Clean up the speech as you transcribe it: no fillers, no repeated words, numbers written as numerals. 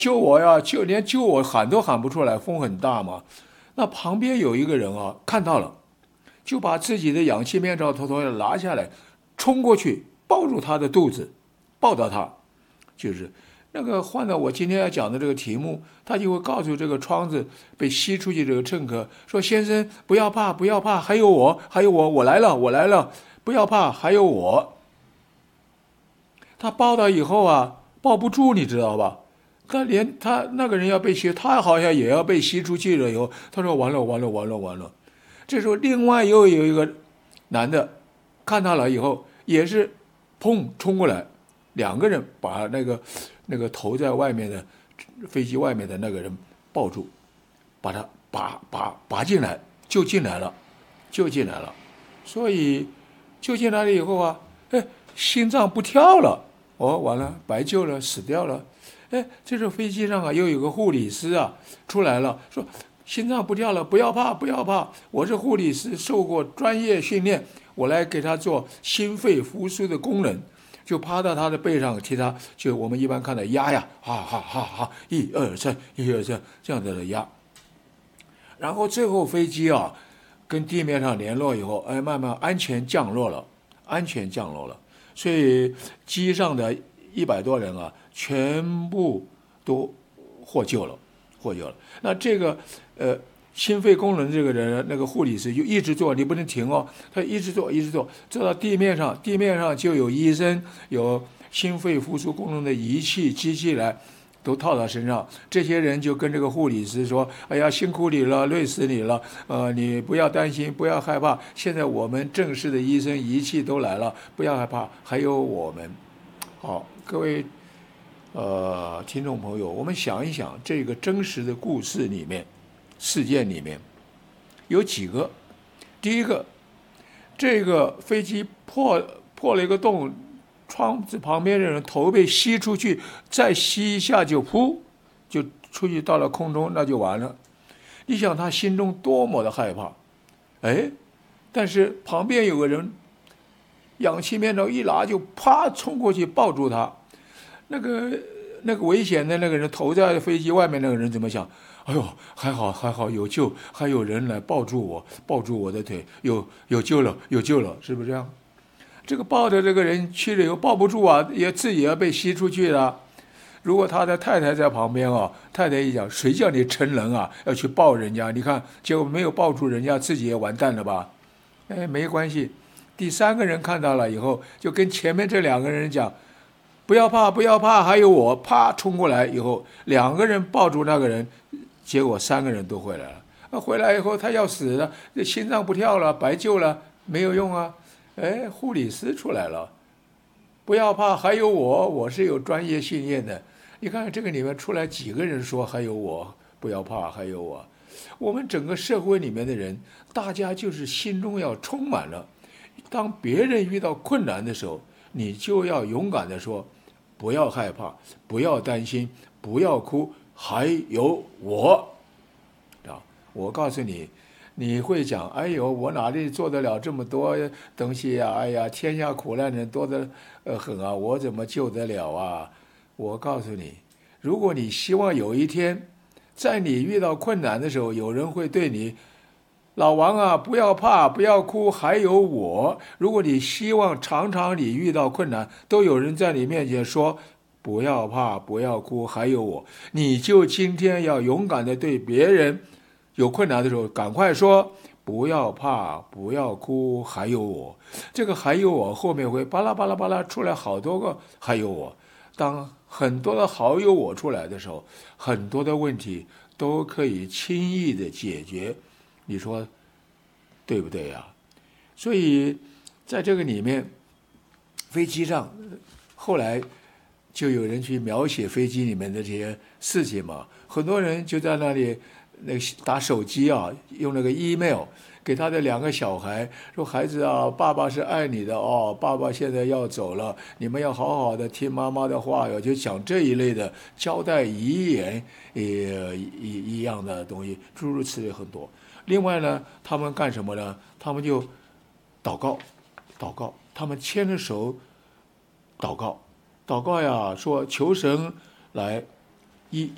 救我呀！连救我喊都喊不出来，风很大嘛。那旁边有一个人啊，看到了，就把自己的氧气面罩偷偷的拿下来，冲过去抱住他的肚子，抱到他，就是那个换到我今天要讲的这个题目，他就会告诉这个窗子被吸出去这个乘客说：先生，不要怕，不要怕，还有我，还有我，我来了，我来了，不要怕，还有我。他抱到以后啊，抱不住，你知道吧？他那个人要被吸，他好像也要被吸出去了。以后他说完了完了完了完了。这时候另外又有一个男的看到了以后，也是砰冲过来，两个人把那个头在外面的飞机外面的那个人抱住，把他拔进来，就进来了，就进来了。所以就进来了以后啊，心脏不跳了，完了，白救了，死掉了。这时候飞机上啊，又有个护理师啊出来了，说心脏不跳了，不要怕，不要怕，我是护理师，受过专业训练，我来给他做心肺复苏的功能，就趴到他的背上替他，就我们一般看到压呀，哈哈哈哈，一二三，一二三，这样子的压。然后最后飞机啊跟地面上联络以后，慢慢安全降落了，安全降落了。所以机上的100多人啊，全部都获救了，获救了。那这个心肺功能这个人，那个护理师就一直做，你不能停哦，他一直做，一直做，做到地面上，地面上就有医生，有心肺复苏功能的仪器、机器来，都套到身上。这些人就跟这个护理师说：“哎呀，辛苦你了，累死你了，你不要担心，不要害怕。现在我们正式的医生仪器都来了，不要害怕，还有我们。”好，各位听众朋友，我们想一想，这个真实的故事里面，事件里面有几个？第一个，这个飞机破了一个洞，窗子旁边的人头被吸出去，再吸一下就噗，就出去到了空中，那就完了。你想他心中多么的害怕，但是旁边有个人，氧气面罩一拿就啪冲过去抱住他，那个危险的那个人头在飞机外面，那个人怎么想？哎呦，还好还好有救，还有人来抱住我，抱住我的腿，有救了，有救了，是不是这样？这个抱的这个人去了以后抱不住啊，也自己要被吸出去了。如果他的太太在旁边啊，太太一讲，谁叫你成人啊，要去抱人家？你看，结果没有抱住人家，自己也完蛋了吧？没关系。第三个人看到了以后，就跟前面这两个人讲，不要怕，不要怕，还有我，啪冲过来以后，两个人抱住那个人，结果3个人都回来了。回来以后他要死了，心脏不跳了，白救了，没有用啊。护理师出来了，不要怕，还有我，我是有专业训练的。你看这个里面出来几个人说还有我，不要怕，还有我。我们整个社会里面的人，大家就是心中要充满了，当别人遇到困难的时候，你就要勇敢地说，不要害怕，不要担心，不要哭，还有我。我告诉你，你会讲，哎呦，我哪里做得了这么多东西呀？哎呀，天下苦难人多得很啊，我怎么救得了啊？我告诉你，如果你希望有一天，在你遇到困难的时候，有人会对你，老王啊，不要怕，不要哭，还有我。如果你希望常常你遇到困难，都有人在你面前说，不要怕，不要哭，还有我，你就今天要勇敢地对别人有困难的时候，赶快说，不要怕，不要哭，还有我。这个还有我后面会巴拉巴拉巴拉出来好多个还有我。当很多的好友我出来的时候，很多的问题都可以轻易的解决，你说对不对呀？所以在这个里面，飞机上后来就有人去描写飞机里面的这些事情嘛，很多人就在那里打手机啊，用那个 email 给他的2个小孩说，孩子啊，爸爸是爱你的哦，爸爸现在要走了，你们要好好的听妈妈的话哟，就讲这一类的交代遗言一样的东西，诸如此类很多。另外呢，他们干什么呢？他们就祷告，他们牵着手祷告呀，说求神来